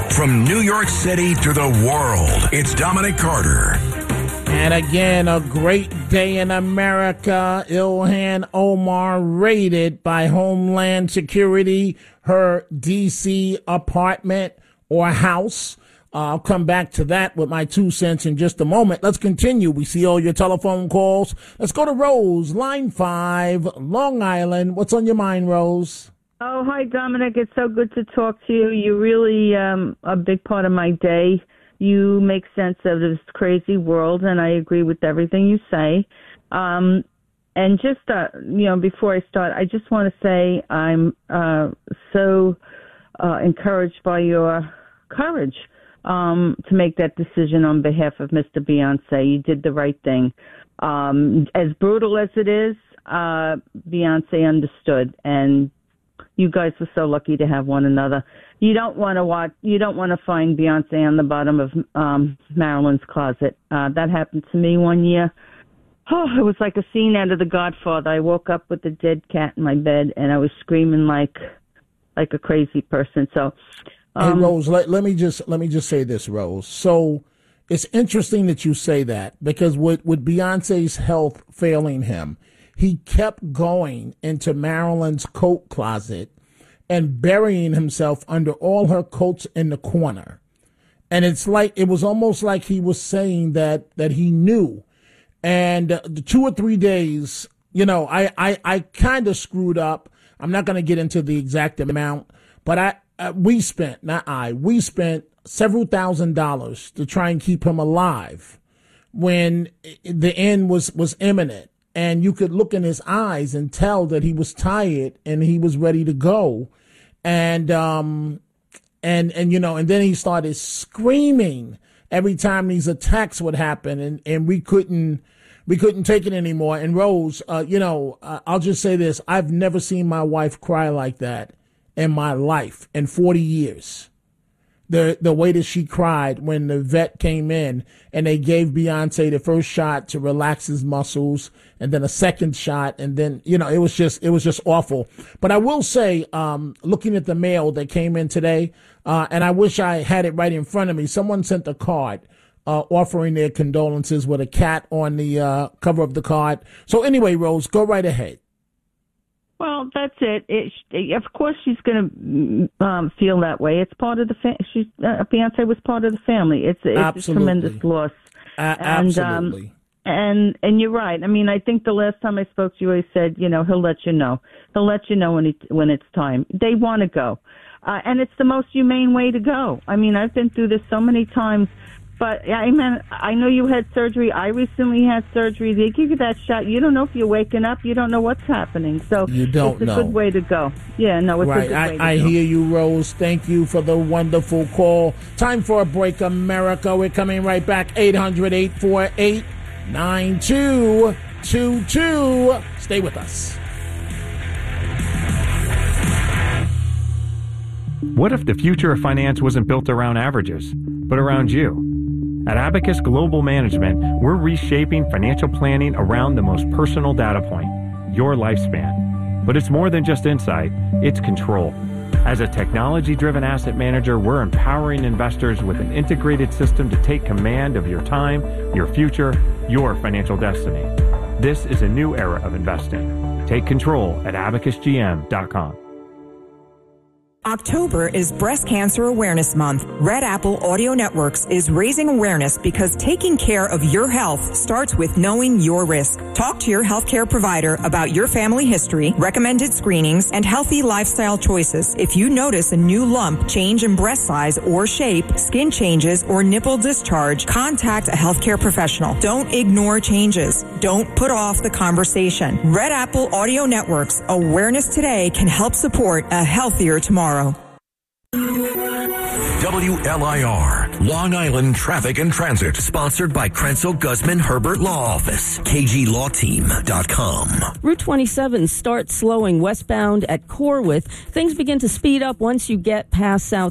From New York City to the world, it's Dominic Carter. And again, a great day in America. Ilhan Omar raided by Homeland Security, her D.C. apartment or house. I'll come back to that with my 2 cents in just a moment. Let's continue. We see all your telephone calls. Let's go to Rose, line 5, Long Island. What's on your mind, Rose? Oh, hi, Dominic. It's so good to talk to you. You're really a big part of my day. You make sense of this crazy world, and I agree with everything you say. And just, before I start, I just want to say I'm so encouraged by your courage to make that decision on behalf of Mr. Beyonce. You did the right thing. As brutal as it is, Beyonce understood, and you guys were so lucky to have one another. You don't want to find Beyonce on the bottom of Marilyn's closet. That happened to me one year. Oh, it was like a scene out of The Godfather. I woke up with a dead cat in my bed, and I was screaming like a crazy person. So. Hey, Rose, let me just say this, Rose. So it's interesting that you say that, because with Beyonce's health failing him, he kept going into Marilyn's coat closet and burying himself under all her coats in the corner. And it was almost like he was saying that he knew. And the 2 or 3 days, I kind of screwed up. I'm not going to get into the exact amount, but we spent several $1,000s to try and keep him alive when the end was imminent. And you could look in his eyes and tell that he was tired and he was ready to go. And then he started screaming every time these attacks would happen, and we couldn't take it anymore. And Rose, I'll just say this. I've never seen my wife cry like that in my life in 40 years. The way that she cried when the vet came in and they gave Beyonce the first shot to relax his muscles, and then a second shot, and then it was just awful. But I will say, looking at the mail that came in today, and I wish I had it right in front of me. Someone sent a card offering their condolences with a cat on the cover of the card. So anyway, Rose, go right ahead. Well, that's it. Of course, she's going to feel that way. It's part of the Beyonce was part of the family. It's a tremendous loss. Absolutely. And you're right. I mean, I think the last time I spoke to you, I said, he'll let you know. He'll let you know when it's time. They want to go, and it's the most humane way to go. I mean, I've been through this so many times. But, I know you had surgery. I recently had surgery. They give you that shot. You don't know if you're waking up. You don't know what's happening. So you don't know. It's a good way to go. Yeah, no, it's a good way to go. I hear you, Rose. Thank you for the wonderful call. Time for a break, America. We're coming right back. 800-848-9222. Stay with us. What if the future of finance wasn't built around averages, but around you? At Abacus Global Management, we're reshaping financial planning around the most personal data point, your lifespan. But it's more than just insight, it's control. As a technology-driven asset manager, we're empowering investors with an integrated system to take command of your time, your future, your financial destiny. This is a new era of investing. Take control at abacusgm.com. October is Breast Cancer Awareness Month. Red Apple Audio Networks is raising awareness because taking care of your health starts with knowing your risk. Talk to your healthcare provider about your family history, recommended screenings, and healthy lifestyle choices. If you notice a new lump, change in breast size or shape, skin changes, or nipple discharge, contact a healthcare professional. Don't ignore changes. Don't put off the conversation. Red Apple Audio Networks. Awareness today can help support a healthier tomorrow. WLIR, Long Island Traffic and Transit, sponsored by Krenzel Guzman Herbert Law Office, KGLawTeam.com. Route 27 starts slowing westbound at Corwith. Things begin to speed up once you get past South